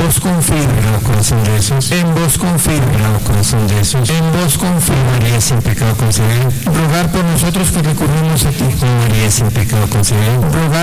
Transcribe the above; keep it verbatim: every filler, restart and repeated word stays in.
vos confío, pecado corazón de Jesús. En vos confío, pecado corazón de Jesús. En vos confío, María sin pecado concebida. Rogar por nosotros que recurrimos a ti, oh María sin pecado concebida. Rogar